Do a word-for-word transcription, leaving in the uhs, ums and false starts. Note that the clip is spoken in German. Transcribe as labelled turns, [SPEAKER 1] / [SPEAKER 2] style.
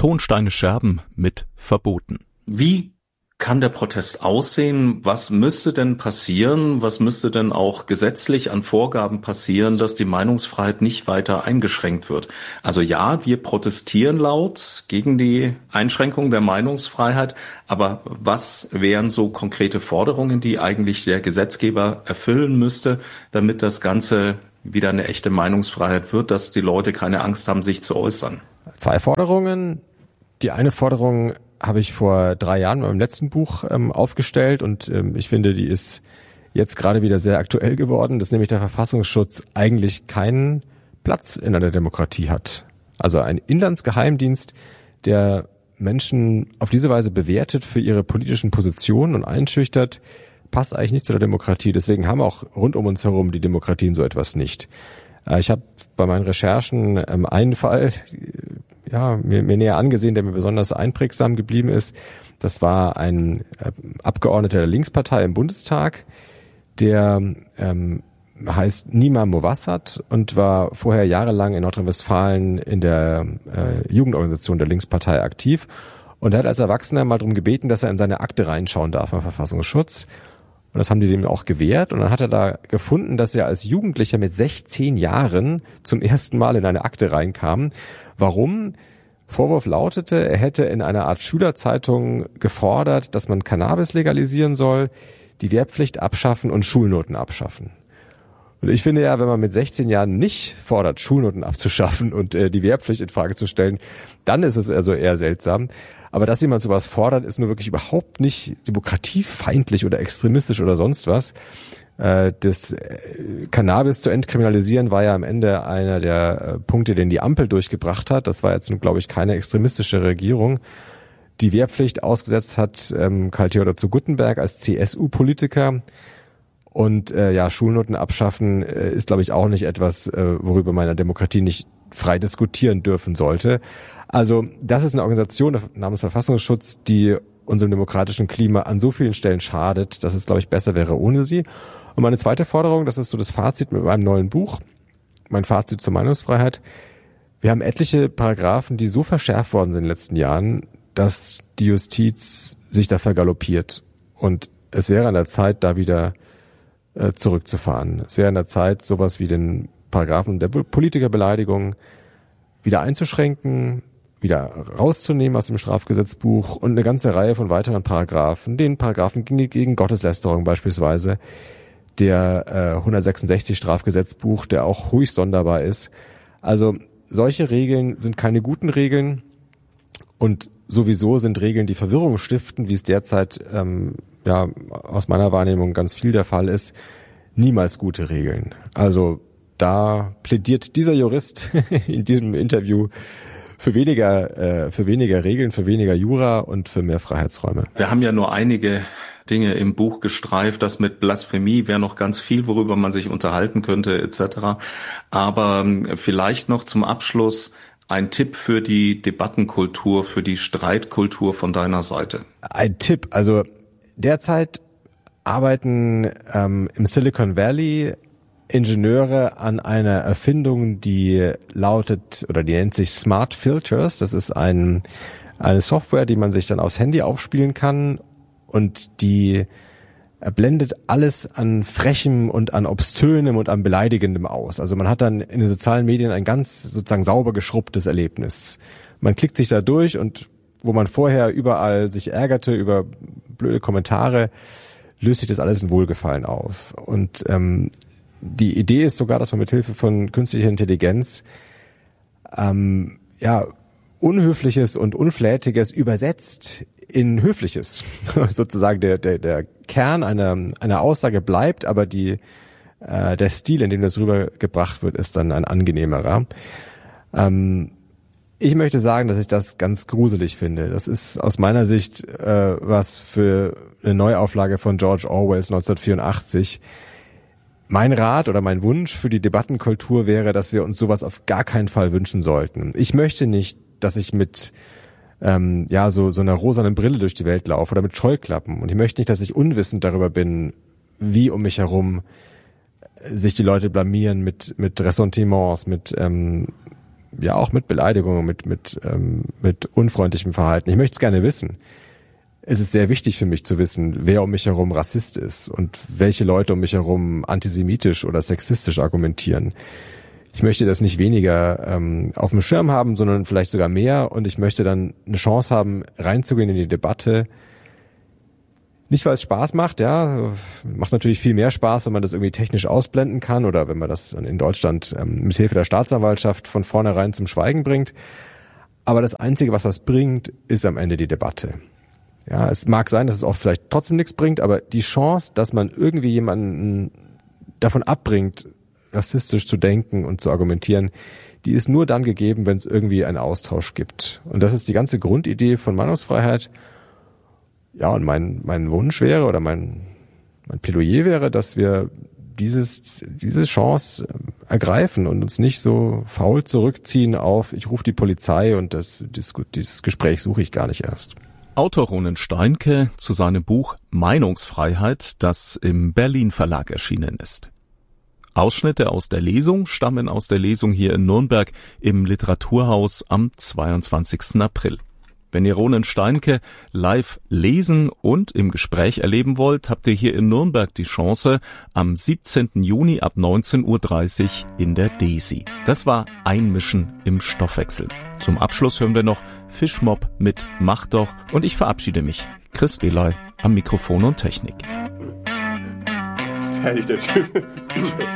[SPEAKER 1] Tonsteine Scherben mit Verboten.
[SPEAKER 2] Wie kann der Protest aussehen? Was müsste denn passieren? Was müsste denn auch gesetzlich an Vorgaben passieren, dass die Meinungsfreiheit nicht weiter eingeschränkt wird? Also ja, wir protestieren laut gegen die Einschränkung der Meinungsfreiheit, aber was wären so konkrete Forderungen, die eigentlich der Gesetzgeber erfüllen müsste, damit das Ganze wieder eine echte Meinungsfreiheit wird, dass die Leute keine Angst haben, sich zu äußern?
[SPEAKER 3] Zwei Forderungen. Die eine Forderung habe ich vor drei Jahren in meinem letzten Buch ähm, aufgestellt und ähm, ich finde, die ist jetzt gerade wieder sehr aktuell geworden, dass nämlich der Verfassungsschutz eigentlich keinen Platz in einer Demokratie hat. Also ein Inlandsgeheimdienst, der Menschen auf diese Weise bewertet für ihre politischen Positionen und einschüchtert, passt eigentlich nicht zu der Demokratie. Deswegen haben auch rund um uns herum die Demokratien so etwas nicht. Äh, ich habe bei meinen Recherchen ähm, einen Fall ja, mir, mir näher angesehen, der mir besonders einprägsam geblieben ist. Das war ein äh, Abgeordneter der Linkspartei im Bundestag, der ähm, heißt Nima Mowassat und war vorher jahrelang in Nordrhein-Westfalen in der äh, Jugendorganisation der Linkspartei aktiv. Und er hat als Erwachsener mal darum gebeten, dass er in seine Akte reinschauen darf beim Verfassungsschutz. Und das haben die dem auch gewährt. Und dann hat er da gefunden, dass er als Jugendlicher mit sechzehn Jahren zum ersten Mal in eine Akte reinkam. Warum? Vorwurf lautete, er hätte in einer Art Schülerzeitung gefordert, dass man Cannabis legalisieren soll, die Wehrpflicht abschaffen und Schulnoten abschaffen. Und ich finde ja, wenn man mit sechzehn Jahren nicht fordert, Schulnoten abzuschaffen und äh, die Wehrpflicht in Frage zu stellen, dann ist es also eher seltsam. Aber dass jemand sowas fordert, ist nur wirklich überhaupt nicht demokratiefeindlich oder extremistisch oder sonst was. Äh, das äh, Cannabis zu entkriminalisieren war ja am Ende einer der äh, Punkte, den die Ampel durchgebracht hat. Das war jetzt, glaube ich, keine extremistische Regierung. Die Wehrpflicht ausgesetzt hat ähm, Karl Theodor zu Guttenberg als C S U-Politiker. Und äh, ja, Schulnoten abschaffen äh, ist, glaube ich, auch nicht etwas, äh, worüber man in der Demokratie nicht frei diskutieren dürfen sollte. Also das ist eine Organisation namens Verfassungsschutz, die unserem demokratischen Klima an so vielen Stellen schadet, dass es, glaube ich, besser wäre ohne sie. Und meine zweite Forderung, das ist so das Fazit mit meinem neuen Buch, mein Fazit zur Meinungsfreiheit. Wir haben etliche Paragraphen, die so verschärft worden sind in den letzten Jahren, dass die Justiz sich da vergaloppiert. Und es wäre an der Zeit, da wieder äh, zurückzufahren. Es wäre an der Zeit, sowas wie den Paragraphen der Politikerbeleidigung wieder einzuschränken, wieder rauszunehmen aus dem Strafgesetzbuch und eine ganze Reihe von weiteren Paragraphen, den Paragraphen gegen, gegen Gotteslästerung beispielsweise, der äh, hundertsechsundsechzig Strafgesetzbuch, der auch höchst sonderbar ist. Also solche Regeln sind keine guten Regeln und sowieso sind Regeln, die Verwirrung stiften, wie es derzeit ähm, ja aus meiner Wahrnehmung ganz viel der Fall ist, niemals gute Regeln. Also da plädiert dieser Jurist in diesem Interview für weniger, äh, für weniger Regeln, für weniger Jura und für mehr Freiheitsräume.
[SPEAKER 2] Wir haben ja nur einige Dinge im Buch gestreift. Das mit Blasphemie wäre noch ganz viel, worüber man sich unterhalten könnte et cetera. Aber vielleicht noch zum Abschluss ein Tipp für die Debattenkultur, für die Streitkultur von deiner Seite.
[SPEAKER 3] Ein Tipp, also derzeit arbeiten ähm, im Silicon Valley Ingenieure an einer Erfindung, die lautet oder die nennt sich Smart Filters. Das ist ein, eine Software, die man sich dann aufs Handy aufspielen kann und die blendet alles an Frechem und an Obszönem und an Beleidigendem aus. Also man hat dann in den sozialen Medien ein ganz sozusagen sauber geschrubbtes Erlebnis. Man klickt sich da durch und wo man vorher überall sich ärgerte über blöde Kommentare, löst sich das alles in Wohlgefallen auf. Und ähm, die Idee ist sogar, dass man mit Hilfe von künstlicher Intelligenz ähm, ja Unhöfliches und Unflätiges übersetzt in Höfliches. Sozusagen der der der Kern einer einer Aussage bleibt, aber die äh, der Stil, in dem das rübergebracht wird, ist dann ein angenehmerer. Ähm, ich möchte sagen, dass ich das ganz gruselig finde. Das ist aus meiner Sicht äh, was für eine Neuauflage von George Orwells neunzehnhundertvierundachtzig. Mein Rat oder mein Wunsch für die Debattenkultur wäre, dass wir uns sowas auf gar keinen Fall wünschen sollten. Ich möchte nicht, dass ich mit ähm, ja so so einer rosanen Brille durch die Welt laufe oder mit Scheuklappen. Und ich möchte nicht, dass ich unwissend darüber bin, wie um mich herum sich die Leute blamieren mit mit Ressentiments, mit ähm, ja auch mit Beleidigungen, mit, mit, ähm, mit unfreundlichem Verhalten. Ich möchte es gerne wissen. Es ist sehr wichtig für mich zu wissen, wer um mich herum Rassist ist und welche Leute um mich herum antisemitisch oder sexistisch argumentieren. Ich möchte das nicht weniger ähm, auf dem Schirm haben, sondern vielleicht sogar mehr. Und ich möchte dann eine Chance haben, reinzugehen in die Debatte. Nicht, weil es Spaß macht, ja. Macht natürlich viel mehr Spaß, wenn man das irgendwie technisch ausblenden kann oder wenn man das in Deutschland ähm, mit Hilfe der Staatsanwaltschaft von vornherein zum Schweigen bringt. Aber das Einzige, was was bringt, ist am Ende die Debatte. Ja, es mag sein, dass es oft vielleicht trotzdem nichts bringt, aber die Chance, dass man irgendwie jemanden davon abbringt, rassistisch zu denken und zu argumentieren, die ist nur dann gegeben, wenn es irgendwie einen Austausch gibt. Und das ist die ganze Grundidee von Meinungsfreiheit. Ja, und mein mein Wunsch wäre oder mein mein Plädoyer wäre, dass wir dieses diese Chance ergreifen und uns nicht so faul zurückziehen auf, ich rufe die Polizei und das, das dieses Gespräch suche ich gar nicht erst.
[SPEAKER 1] Autor Ronen Steinke zu seinem Buch Meinungsfreiheit, das im Berlin Verlag erschienen ist. Ausschnitte aus der Lesung stammen aus der Lesung hier in Nürnberg im Literaturhaus am zweiundzwanzigsten April. Wenn ihr Ronen Steinke live lesen und im Gespräch erleben wollt, habt ihr hier in Nürnberg die Chance am siebzehnten Juni ab neunzehn Uhr dreißig in der Desi. Das war Einmischen im Stoffwechsel. Zum Abschluss hören wir noch Fischmob mit Mach doch und ich verabschiede mich. Chris Belay am Mikrofon und Technik.
[SPEAKER 3] Fertig, der Typ.